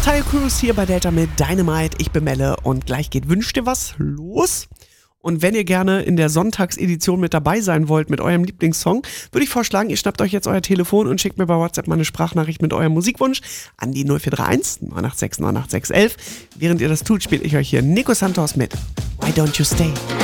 Hi Cruise hier bei Delta mit Dynamite. Ich bin Melle und gleich geht Wünsch dir was los. Und wenn ihr gerne in der Sonntagsedition mit dabei sein wollt mit eurem Lieblingssong, würde ich vorschlagen, ihr schnappt euch jetzt euer Telefon und schickt mir bei WhatsApp mal eine Sprachnachricht mit eurem Musikwunsch an die 0431 986 98611. Während ihr das tut, spiele ich euch hier Nico Santos mit Why Don't You Stay?